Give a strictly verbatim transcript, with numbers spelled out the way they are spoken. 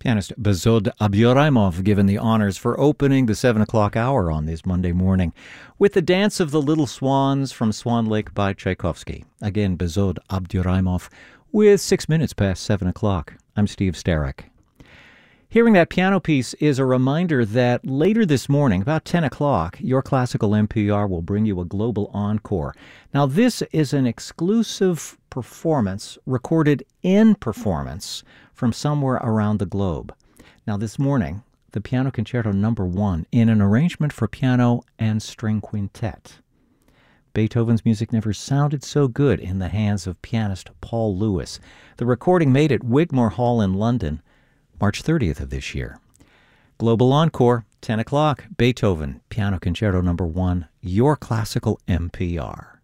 Pianist Bezod Abduraimov given the honors for opening the seven o'clock hour on this Monday morning with the Dance of the Little Swans from Swan Lake by Tchaikovsky. Again, Bezod Abduraimov with six minutes past seven o'clock. I'm Steve Starek. Hearing that piano piece is a reminder that later this morning, about ten o'clock, your classical N P R will bring you a global encore. Now, this is an exclusive performance recorded in performance from somewhere around the globe. Now, this morning, the Piano Concerto Number One in an arrangement for piano and string quintet. Beethoven's music never sounded so good in the hands of pianist Paul Lewis. The recording made at Wigmore Hall in London, March thirtieth of this year. Global Encore, ten o'clock, Beethoven, Piano Concerto Number One, your classical N P R.